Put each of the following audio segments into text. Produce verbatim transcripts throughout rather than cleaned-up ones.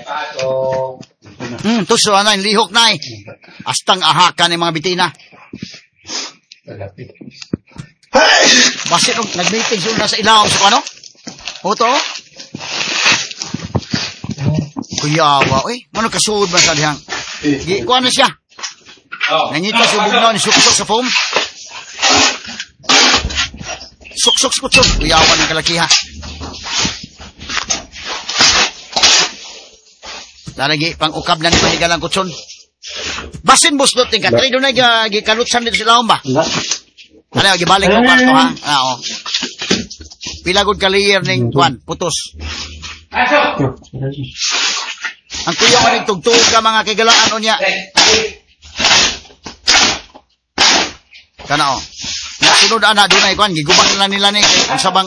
Hmm, tuso na, lihok na eh. Astang ahaka ng mga bitina. Basit, nag-meeting sila sa ilaw sa ano? Oto? Kuyawa, eh. Ano kasuod ba sa dihang? Kuha na siya. Nangita subog na, suksok sa foam. Suksok sa kutsog. Kuyawa ng kalakiha. Lalagi, pang ukab na ni panigalang kutson. Basin bus doon, tingkat. Ay, doon na gikalutsan dito sila ba? Ano, gibalik ng kwarto, ha? Ah, oh. Pilagod ka layer ng kwan, putos. Ang kuya ko rin tugtog ka mga kagalaan o niya. Kana, oh. Nasunod, ana, doon na, kwan, gigubang nila nila ni, kung sabang.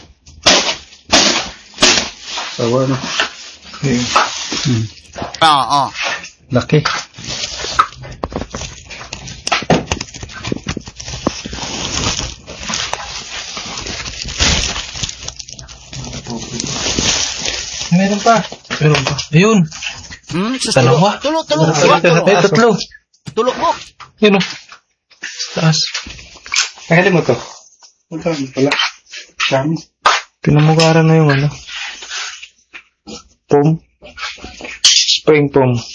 Sawa, no? Hmm. Oo, oh, oh. Laki. Meron pa. Meron pa. Ayun. Hmm, Dalawa. Tulog, tulog. Ay, tatlo. Tulog mo. Yun o. Taas. Kahili mo to. Wala, wala. Dami. Pinamugaran na yung ano. Pom. Spring pom.